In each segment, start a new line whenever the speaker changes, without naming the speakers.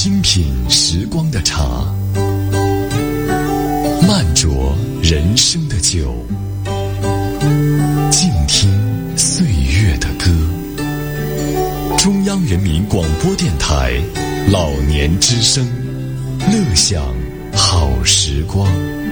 精品时光的茶，慢酌人生的酒，静听岁月的歌。中央人民广播电台老年之声，乐享好时光。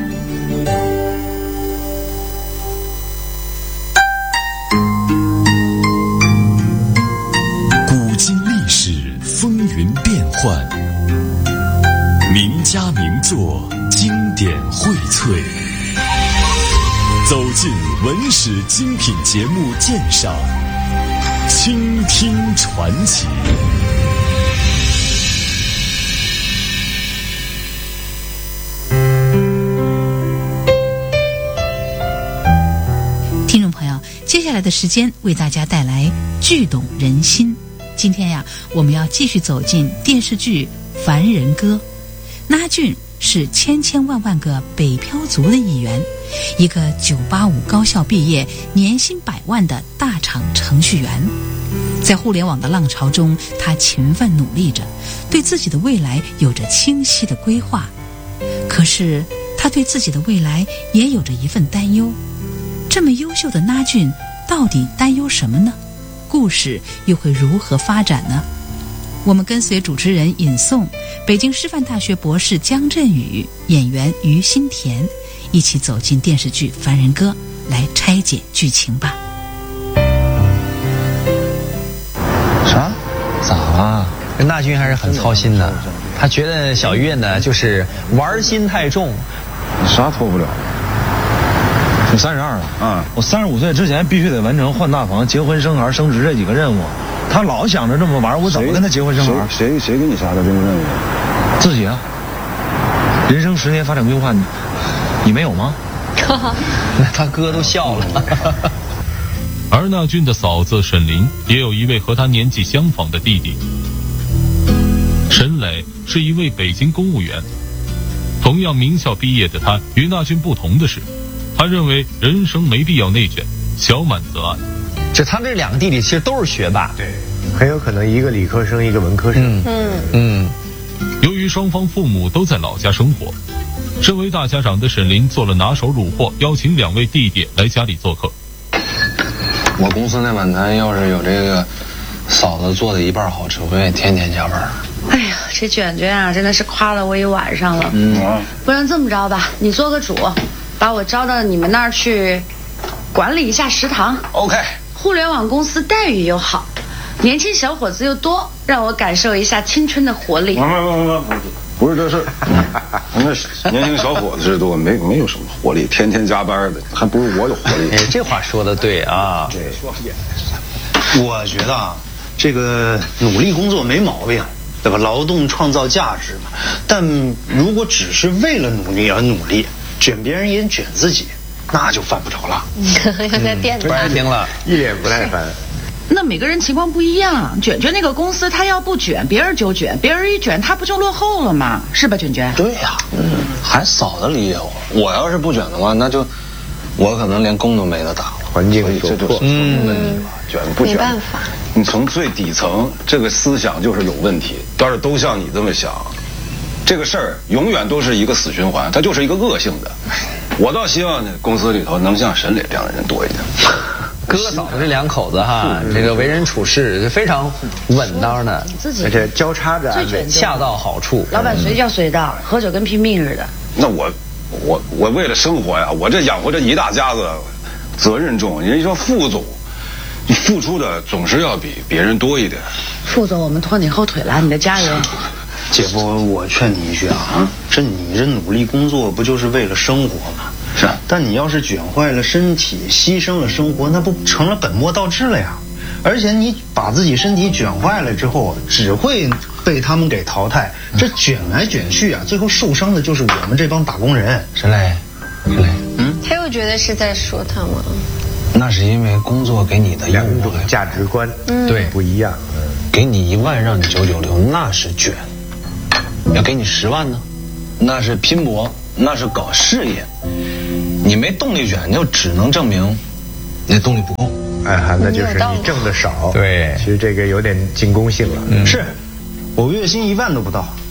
古今历史风云变幻，名家名作经典荟萃，走进文史精品节目鉴赏，倾听传奇。
听众朋友，接下来的时间为大家带来剧懂人心。今天呀，我们要继续走进电视剧《凡人歌》。那俊是千千万万个北漂族的一员，一个985高校毕业、年薪100万的大厂程序员。在互联网的浪潮中，他勤奋努力着，对自己的未来有着清晰的规划。可是，他对自己的未来也有着一份担忧。这么优秀的那俊，到底担忧什么呢？故事又会如何发展呢？我们跟随主持人尹颂、北京师范大学博士姜振宇、演员于心田一起走进电视剧《凡人歌》，来拆解剧情吧。
啥？咋了？这那俊还是很操心的，他觉得小月呢就是玩心太重。
你啥脱不了？我32了，我35岁之前必须得完成换大房、结婚、生孩、升职这几个任务。他老想着这么玩，我怎么跟他结婚生孩？
谁给你下的这个任务？
自己啊。人生10年发展规划，你没有吗？
那他哥都笑了。
而那俊的嫂子沈林也有一位和他年纪相仿的弟弟。沈磊是一位北京公务员，同样名校毕业的他，与那俊不同的是，他认为人生没必要内卷，小满则安。
他这2个弟弟其实都是学霸，
对，很有可能一个理科生，一个文科生。
由于双方父母都在老家生活，身为大家长的沈林做了拿手虏获，邀请2位弟弟来家里做客。
我公司那晚餐要是有这个嫂子做的一半好吃，我愿意天天加班。
哎呀，这卷卷啊，真的是夸了我一晚上了。不然这么着吧，你做个主，把我招到你们那儿去管理一下食堂。
OK。
互联网公司待遇又好，年轻小伙子又多，让我感受一下青春的活力。
不是这事，那年轻小伙子是多，没有什么活力，天天加班的，还不如我有活力。
这话说的对啊。
对，我觉得啊，这个努力工作没毛病，对吧？劳动创造价值嘛。但如果只是为了努力而努力，卷别人也卷自己，那就犯不着了。
有点电
不爱听了，
一脸不耐烦。
那每个人情况不一样，卷卷那个公司他要不卷，别人就卷，别人一卷他不就落后了吗？是吧，卷卷？
对呀，还嫂子理解我。我要是不卷的话，那就我可能连工都没得打了。
环境
这就是问题吧，卷不卷？
没办法，
你从最底层这个思想就是有问题。要是都像你这么想，这个事儿永远都是一个死循环，它就是一个恶性的。我倒希望呢，公司里头能像沈磊这样的人多一点。
哥嫂子这2口子哈，这个为人处事非常稳当的，
而且交叉着安慰，
恰到好处。
老板随叫随到，喝酒跟拼命似的。
那我为了生活呀，我这养活这一大家子，责任重。人家说副总，你付出的总是要比别人多一点。
副总，我们拖你后腿了，你的家人。
姐夫，我劝你一句啊，你这努力工作不就是为了生活吗？
是啊，
但你要是卷坏了身体，牺牲了生活，那不成了本末倒置了呀？而且你把自己身体卷坏了之后，只会被他们给淘汰。这卷来卷去啊，最后受伤的就是我们这帮打工人。
沈磊，
他又觉得是在说他吗？
那是因为工作给你的
2种价值观
对
不一样。
给你1万让你996，那是卷；要给你10万呢，那是拼搏，那是搞事业。你没动力卷，就只能证明你的动力不够。
那就是你挣的少。
对，
其实这个有点进攻性了。
是，我月薪1万都不到，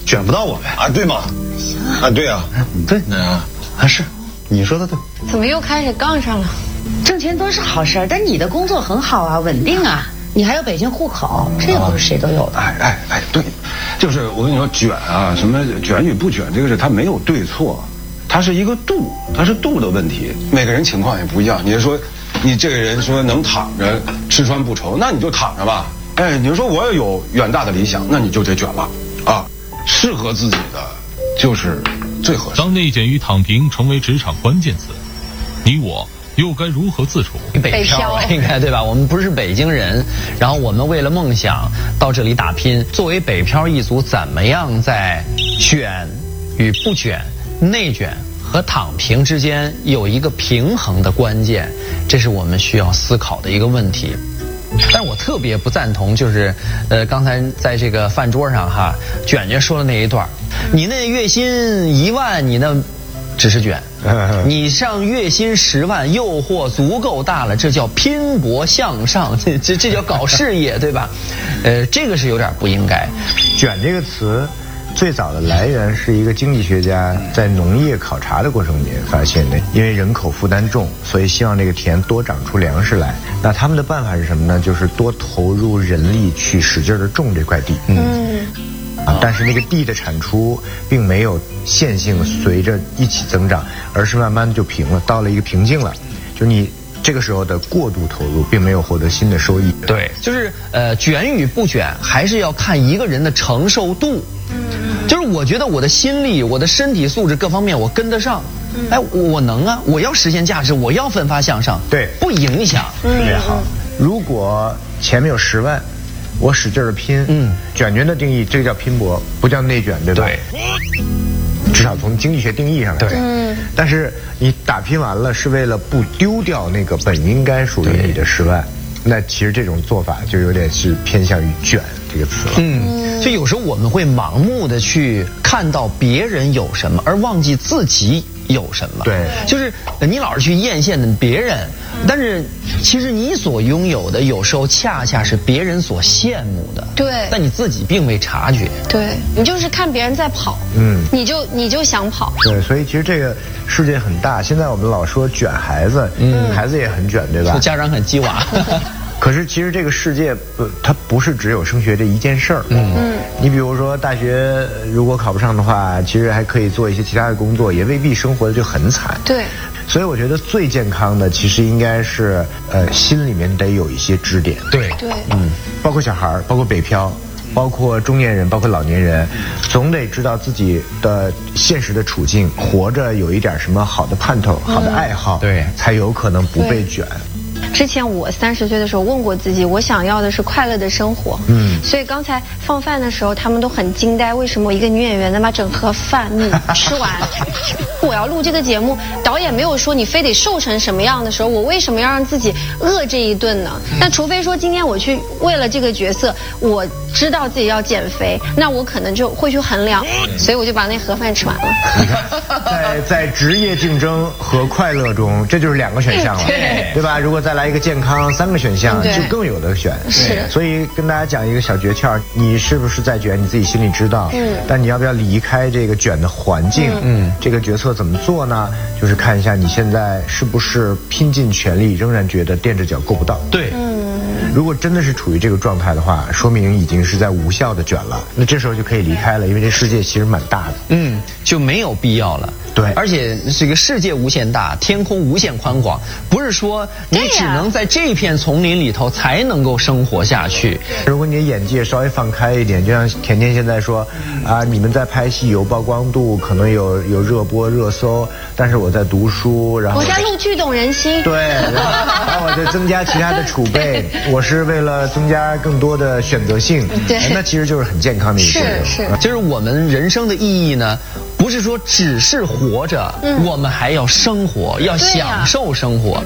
卷不到我呗。
啊，对吗？啊，对啊，
对，是，你说的对。
怎么又开始杠上了？
挣钱多是好事，但你的工作很好啊，稳定啊，你还有北京户口，这也不是谁都有的。
哎，对，就是我跟你说，卷啊，什么卷与不卷，这个是它没有对错，它是一个度，它是度的问题。每个人情况也不一样。你是说，你这个人说能躺着吃穿不愁，那你就躺着吧。哎，你说我要有远大的理想，那你就得卷了啊。适合自己的就是最合适。
当内卷与躺平成为职场关键词，你我又该如何自处？
北漂应该对吧？我们不是北京人，然后我们为了梦想到这里打拼。作为北漂一族，怎么样在卷与不卷、内卷和躺平之间有一个平衡的关键？这是我们需要思考的一个问题。但是我特别不赞同，就是刚才在这个饭桌上哈，卷卷说的那一段，你那月薪1万，你那只是卷，你上月薪10万，诱惑足够大了，这叫拼搏向上，这叫搞事业，对吧？这个是有点不应该。
卷这个词最早的来源是一个经济学家在农业考察的过程里面发现的，因为人口负担重，所以希望这个田多长出粮食来。那他们的办法是什么呢？就是多投入人力去使劲的种这块地。但是那个地的产出并没有线性随着一起增长，而是慢慢就平了，到了一个瓶颈了。就你这个时候的过度投入，并没有获得新的收益。
对，就是卷与不卷，还是要看一个人的承受度。就是我觉得我的心力、我的身体素质各方面我跟得上，哎，我能啊，我要实现价值，我要奋发向上，
对，
不影响。
特别好。如果前面有10万，我使劲的拼，卷的定义，这个叫拼搏，不叫内卷，对吧？
对。
至少从经济学定义上来讲，但是你打拼完了是为了不丢掉那个本应该属于你的10万，那其实这种做法就有点是偏向于卷这个词了。
所以有时候我们会盲目的去看到别人有什么，而忘记自己有什么。
对，
就是你老是去艳羡别人，但是其实你所拥有的有时候恰恰是别人所羡慕的。
对，
但你自己并未察觉。
对，你就是看别人在跑，你就想跑。
对，所以其实这个世界很大。现在我们老说卷孩子，孩子也很卷，对吧？
家长很鸡娃。
可是其实这个世界它不是只有升学这一件事儿。你比如说大学如果考不上的话，其实还可以做一些其他的工作，也未必生活的就很惨。
对。
所以我觉得最健康的其实应该是心里面得有一些支点。
对。
包括小孩，包括北漂，包括中年人，包括老年人，总得知道自己的现实的处境，活着有一点什么好的盼头、好的爱好，
对，
才有可能不被卷。
之前我30岁的时候问过自己，我想要的是快乐的生活。所以刚才放饭的时候，他们都很惊呆，为什么一个女演员能把整盒饭吃完？我要录这个节目，导演没有说你非得瘦成什么样的时候，我为什么要让自己饿这一顿呢？那除非说今天我去为了这个角色，我知道自己要减肥，那我可能就会去衡量，所以我就把那盒饭吃完了。
你看，在职业竞争和快乐中，这就是2个选项了，对吧？如果再来一个健康，3个选项就更有得选。
是，
所以跟大家讲一个小诀窍，你是不是在卷，你自己心里知道。但你要不要离开这个卷的环境？这个决策怎么做呢？就是看一下你现在是不是拼尽全力，仍然觉得垫着脚够不到。
对。
如果真的是处于这个状态的话，说明已经是在无效的卷了。那这时候就可以离开了，因为这世界其实蛮大的。
就没有必要了。
对，
而且这个世界无限大，天空无限宽广，不是说你只能在这片丛林里头才能够生活下去。
如果你的眼界稍微放开一点，就像甜甜现在说啊，你们在拍戏有曝光度，可能有热播热搜，但是我在读书，然后
我在录剧懂人心。
对，然后我在增加其他的储备，我是为了增加更多的选择性。
对，
那其实就是很健康的一个过程。
是，
就是我们人生的意义呢，不是说只是活着，我们还要生活，要享受生活。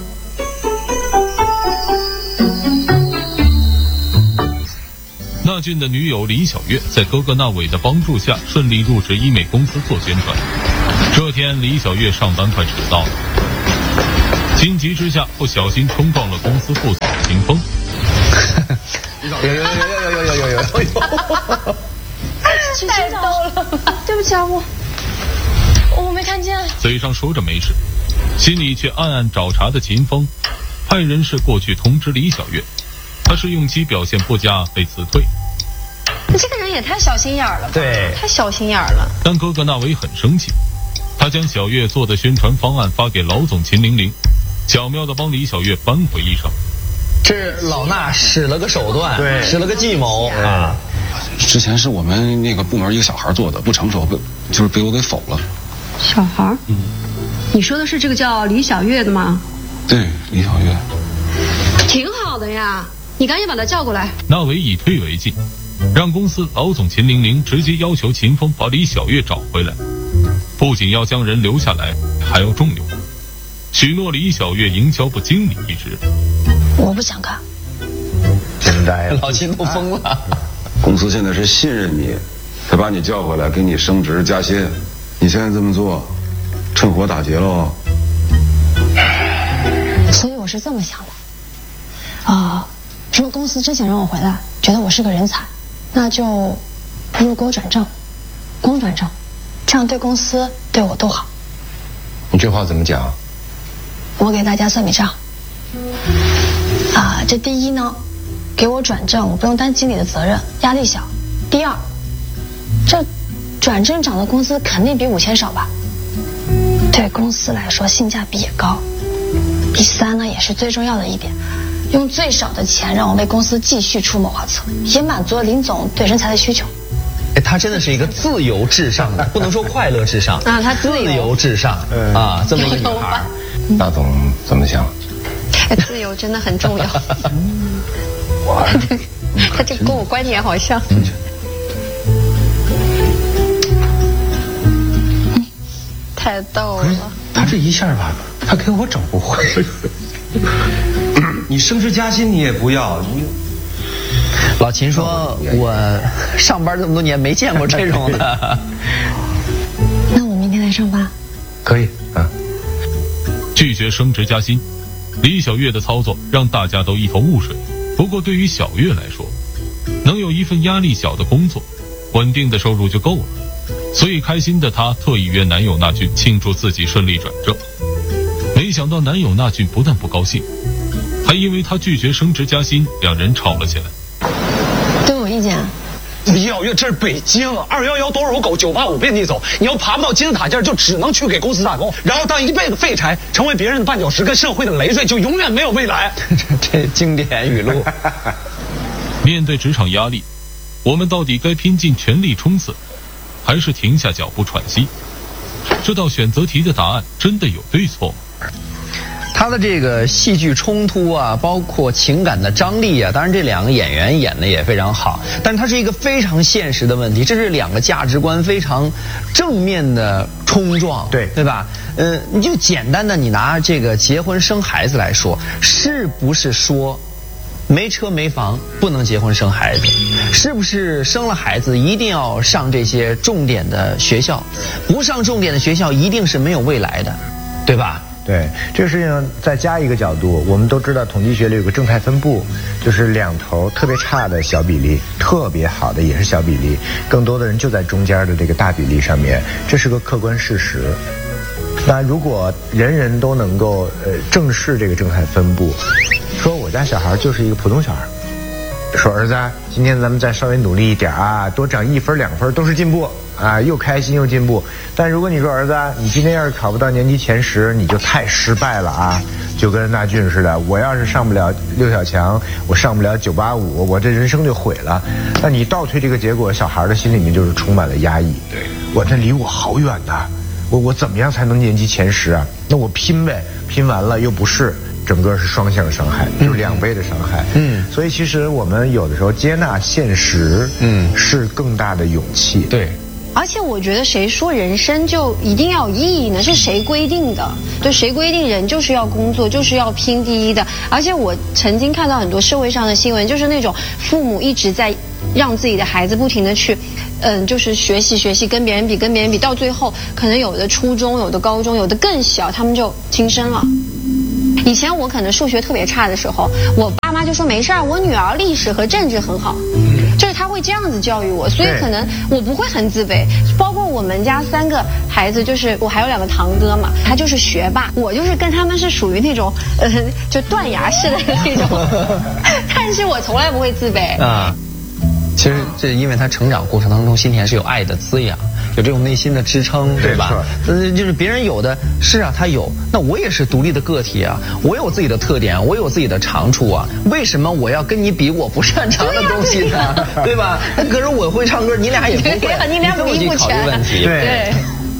纳俊的女友李小月在哥哥纳伟的帮助下，顺利入职医美公司做宣传。这天，李小月上班快迟到了，心急之下不小心冲撞了公司副总秦风。
太逗了吧！对不起啊，我没看见。
嘴上说着没事，心里却暗暗找茬的秦风，派人是过去通知李小月，他试用期表现不佳被辞退。
这个人也太小心眼了吧？
对，
太小心眼了。
但哥哥那维很生气，他将小月做的宣传方案发给老总秦玲玲，巧妙地帮李小月扳回一城。
这老衲使了个手段，对，使了个计谋啊！
之前是我们那个部门一个小孩做的，不成熟，就是被我给否了。
小孩？你说的是这个叫李小月的吗？
对，李小月。
挺好的呀，你赶紧把他叫过来。
那维以退为进，让公司老总秦玲玲直接要求秦风把李小月找回来，不仅要将人留下来，还要重用，许诺李小月营销部经理一职。
我不想干。
真呆了，
老秦都疯了。
公司现在是信任你，才把你叫回来，给你升职加薪。你现在这么做，趁火打劫喽。
所以我是这么想的，如果公司真想让我回来，觉得我是个人才，那就不如给我转正，光转正，这样对公司对我都好。
你这话怎么讲？
我给大家算笔账。这第一呢，给我转正，我不用担经理的责任，压力小。第二，这转正涨的工资肯定比5000少吧，对公司来说性价比也高。第三呢，也是最重要的一点，用最少的钱让我为公司继续出谋划策，也满足了林总对人才的需求。
他真的是一个自由至上的，不能说快乐至上
啊，他
自由至上啊，这么一个女孩。
大总怎么想？
自由真的很重要。他这跟我观点好像。太逗了。
他这一下吧，他给我整不会。你升职加薪你也不要。
老秦说：“我上班这么多年没见过这种的。”
那我明天来上班。
可以啊。
拒绝升职加薪，李小月的操作让大家都一头雾水。不过对于小月来说，能有一份压力小的工作，稳定的收入就够了。所以开心的她特意约男友纳俊庆祝自己顺利转正。没想到男友纳俊不但不高兴，还因为她拒绝升职加薪，两人吵了起来。
对我意见？
李小月，这是北京，211多少狗985遍地走，你要爬不到金字塔尖，就只能去给公司打工，然后当一辈子废柴，成为别人的绊脚石，跟社会的累赘，就永远没有未来。
这经典语录。
面对职场压力，我们到底该拼尽全力冲刺，还是停下脚步喘息？这道选择题的答案真的有对错吗？
他的这个戏剧冲突啊，包括情感的张力啊，当然这两个演员演的也非常好，但是它是一个非常现实的问题，这是两个价值观非常正面的冲撞，对吧？你就简单的你拿这个结婚生孩子来说，是不是说没车没房不能结婚生孩子？是不是生了孩子一定要上这些重点的学校？不上重点的学校一定是没有未来的，对吧？
对，这个事情再加一个角度，我们都知道统计学里有个正态分布，就是两头特别差的小比例，特别好的也是小比例，更多的人就在中间的这个大比例上面，这是个客观事实。那如果人人都能够正视这个正态分布，说我家小孩就是一个普通小孩，说儿子，今天咱们再稍微努力一点啊，多涨1分2分都是进步啊，又开心又进步。但如果你说儿子，你今天要是考不到年级前10，你就太失败了啊，就跟纳俊似的，我要是上不了6小强，我上不了985，我这人生就毁了。那你倒推这个结果，小孩的心里面就是充满了压抑。对，我这离我好远呐，我怎么样才能年级前10啊？那我拼呗，拼完了又不是。整个是双向伤害，就是2倍的伤害。所以其实我们有的时候接纳现实，是更大的勇气。
对。
而且我觉得谁说人生就一定要有意义呢？是谁规定的？对，谁规定人就是要工作，就是要拼第一的？而且我曾经看到很多社会上的新闻，就是那种父母一直在让自己的孩子不停的去，就是学习，跟别人比，到最后可能有的初中，有的高中，有的更小，他们就轻生了。以前我可能数学特别差的时候，我爸妈就说没事儿，我女儿历史和政治很好，就是他会会这样子教育我，所以可能我不会很自卑。包括我们家3个孩子，就是我还有2个堂哥嘛，他就是学霸，我就是跟他们是属于那种就断崖式的那种，但是我从来不会自卑啊。
其实这因为他成长过程当中，心田是有爱的滋养，有这种内心的支撑，对吧？就是别人有的是啊，他有，那我也是独立的个体啊，我有自己的特点，我有自己的长处啊，为什么我要跟你比我不擅长的东西呢？对吧？那可是我会唱歌，你俩也不会，
你俩
这么去考虑问题，
对。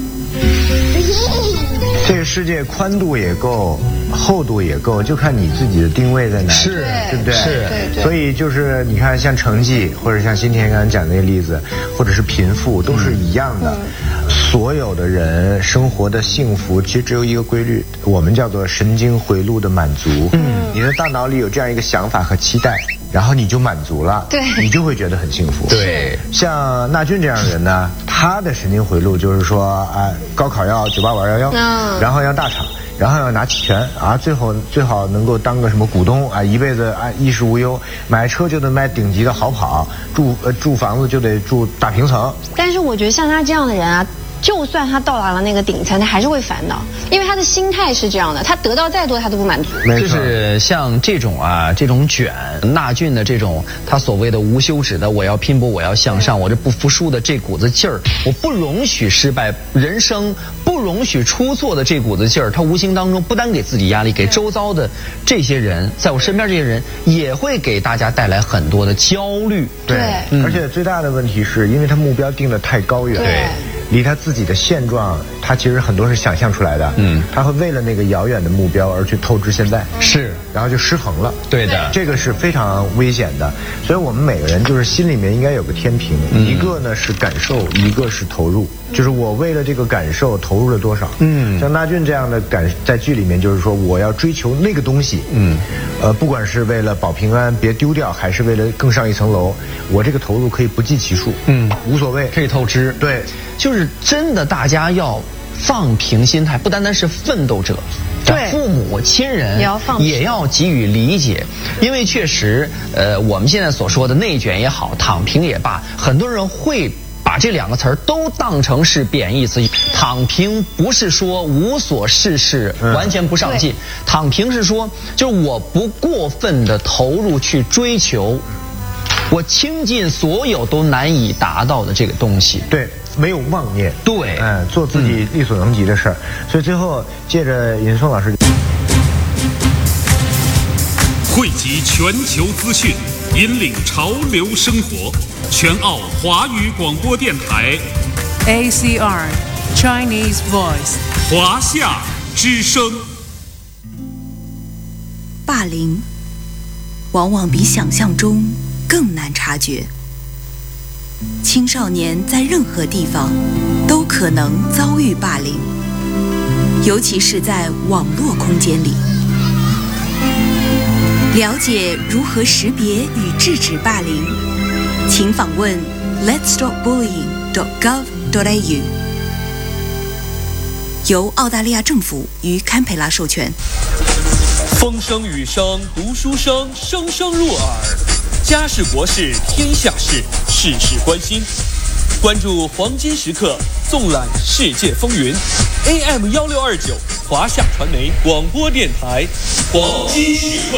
这个世界宽度也够，厚度也够，就看你自己的定位在哪里，
是，
对不对？
对。
所以就是你看，像成绩，或者像今天刚才讲那个例子，或者是贫富，都是一样的。所有的人生活的幸福，其实只有一个规律，我们叫做神经回路的满足。你的大脑里有这样一个想法和期待，然后你就满足了，
对，
你就会觉得很幸福。
对，
像纳俊这样的人呢，他的神经回路就是说啊，高考要98811，然后要大厂，然后要拿期权啊，最好能够当个什么股东啊，一辈子啊衣食无忧，买车就得买顶级的豪跑，住房子就得住大平层。
但是我觉得像他这样的人啊，就算他到达了那个顶层，他还是会烦恼，因为他的心态是这样的，他得到再多他都不满足。
就是像这种卷，纳俊的这种他所谓的无休止的我要拼搏，我要向上，我这不服输的这股子劲儿，我不容许失败，人生不容许出错的这股子劲儿，他无形当中不单给自己压力，给周遭的这些人，在我身边这些人也会给大家带来很多的焦虑。
对，而且最大的问题是因为他目标定得太高远，对，离他自己的现状，他其实很多是想象出来的。他会为了那个遥远的目标而去透支现在，
是，
然后就失衡了。
对的，
这个是非常危险的。所以我们每个人就是心里面应该有个天平，一个呢是感受，一个是投入。就是我为了这个感受投入了多少。像纳俊这样的在剧里面就是说我要追求那个东西。不管是为了保平安别丢掉，还是为了更上一层楼，我这个投入可以不计其数。无所谓，
可以透支。
对，
就是真的大家要放平心态，不单单是奋斗者，
对，
父母亲人也要给予理解，因为确实我们现在所说的内卷也好，躺平也罢，很多人会把这2个词儿都当成是贬义词。躺平不是说无所事事，完全不上进，躺平是说就是我不过分的投入去追求，我倾尽所有都难以达到的这个东西。
对，没有妄念。
对，
做自己力所能及的事儿。所以最后借着尹松老师
汇集全球资讯，引领潮流生活，全澳华语广播电台
ACR Chinese Voice
华夏之声。
霸凌往往比想象中更难察觉，青少年在任何地方都可能遭遇霸凌，尤其是在网络空间里。了解如何识别与制止霸凌，请访问 letsstopbullying.gov.au， 由澳大利亚政府与堪培拉授权。
风声雨声读书声，声声入耳。家事国事天下事，事事关心。关注黄金时刻，纵览世界风云。AM1629华夏传媒广播电台，黄金时刻。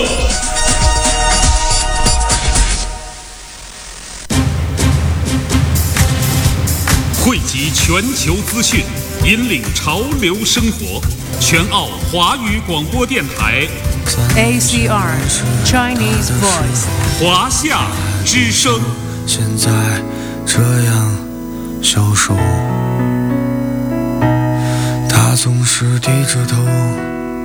汇集全球资讯，引领潮流生活，全澳华语广播电台
ACR Chinese Voice
华夏之声。
现在这样消瘦，他总是低着头。